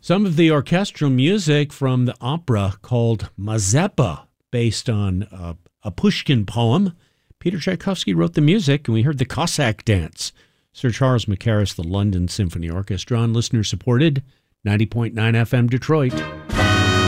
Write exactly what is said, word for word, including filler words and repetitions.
Some of the orchestral music from the opera called Mazeppa, based on uh, a Pushkin poem. Peter Tchaikovsky wrote the music, and we heard the Cossack dance. Sir Charles Mackerras, the London Symphony Orchestra, on listener-supported ninety point nine F M Detroit.